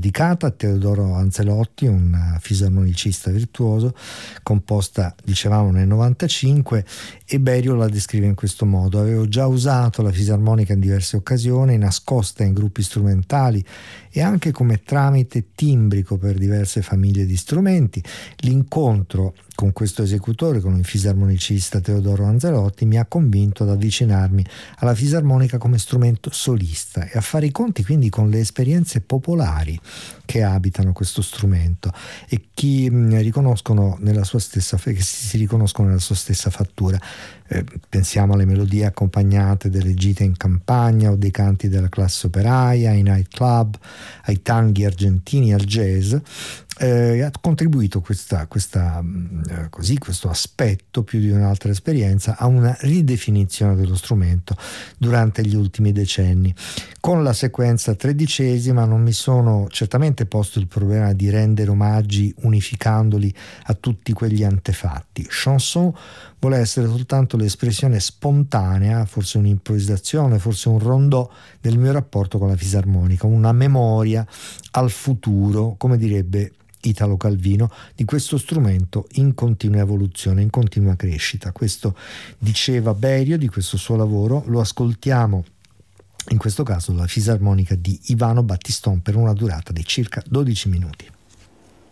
dedicata a Teodoro Anzelotti, un fisarmonicista virtuoso, composta, dicevamo, nel 95, e Berio la descrive in questo modo: avevo già usato la fisarmonica in diverse occasioni, nascosta in gruppi strumentali e anche come tramite timbrico per diverse famiglie di strumenti. L'incontro con questo esecutore, con il fisarmonicista Teodoro Anzelotti, mi ha convinto ad avvicinarmi alla fisarmonica come strumento solista e a fare i conti quindi con le esperienze popolari che abitano questo strumento e che si riconoscono nella sua stessa fattura. Pensiamo alle melodie accompagnate delle gite in campagna o dei canti della classe operaia, ai nightclub, ai tanghi argentini, al jazz. Ha contribuito questo aspetto, più di un'altra esperienza, a una ridefinizione dello strumento durante gli ultimi decenni. Con la sequenza 13ª non mi sono certamente posto il problema di rendere omaggi unificandoli a tutti quegli antefatti. Chanson vuole essere soltanto l'espressione spontanea, forse un'improvvisazione, forse un rondò del mio rapporto con la fisarmonica, una memoria al futuro, come direbbe Italo Calvino, di questo strumento in continua evoluzione, in continua crescita. Questo diceva Berio di questo suo lavoro. Lo ascoltiamo, in questo caso la fisarmonica di Ivano Battiston, per una durata di circa 12 minuti.